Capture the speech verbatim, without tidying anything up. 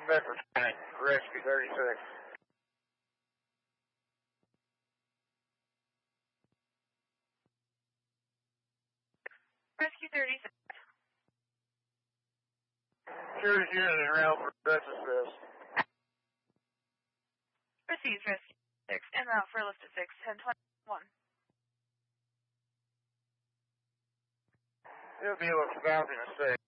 Bedford County, Rescue thirty-six. Rescue thirty-six. Shooter's unit en route for best assist. Received Rescue six, en route for lift to six, ten twenty-one. He'll be able to bounce in a six.